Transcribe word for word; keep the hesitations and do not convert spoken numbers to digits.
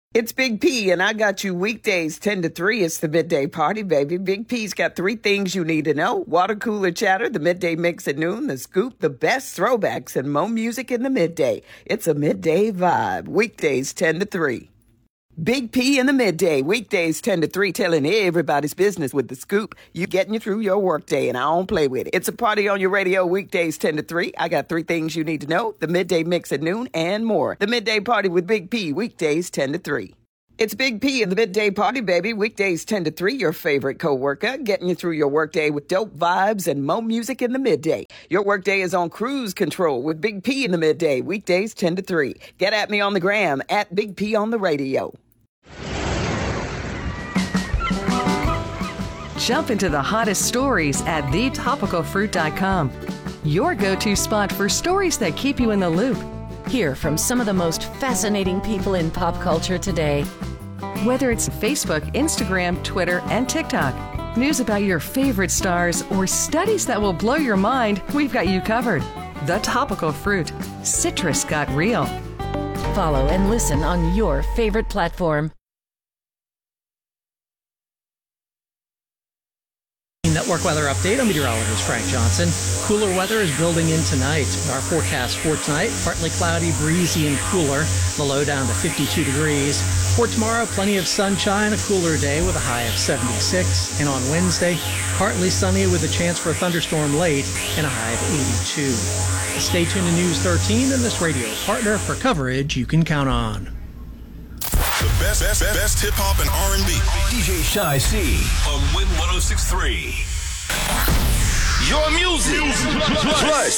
It's Big P, and I got you weekdays ten to three. It's the Midday Party, baby. Big P's got three things you need to know. Water cooler chatter, the midday mix at noon, the scoop, the best throwbacks, and more music in the midday. It's a midday vibe. Weekdays ten to three. Big P in the midday, weekdays ten to three, telling everybody's business with the scoop. You getting you through your workday, and I don't play with it. It's a party on your radio, weekdays ten to three. I got three things you need to know, the midday mix at noon, and more. The Midday Party with Big P, weekdays ten to three. It's Big P in the Midday Party, baby. Weekdays ten to three, your favorite co-worker, getting you through your workday with dope vibes and more music in the midday. Your workday is on cruise control with Big P in the midday, weekdays ten to three. Get at me on the gram, at Big P on the radio. Jump into the hottest stories at the topical fruit dot com. Your go-to spot for stories that keep you in the loop. Hear from some of the most fascinating people in pop culture today. Whether it's Facebook, Instagram, Twitter, and TikTok, news about your favorite stars, or studies that will blow your mind, we've got you covered. The Topical Fruit. Citrus got real. Follow and listen on your favorite platform. Network weather update. I'm meteorologist Frank Johnson. Cooler weather is building in tonight. Our forecast for tonight, partly cloudy, breezy, and cooler. The low down to fifty-two degrees. For tomorrow, plenty of sunshine, a cooler day with a high of seventy-six. And on Wednesday, partly sunny with a chance for a thunderstorm late and a high of eighty-two. Stay tuned to News thirteen and this radio partner for coverage you can count on. The best, best, best, best hip-hop and R and B. D J Shy C on Win one oh six point three. Your music, plus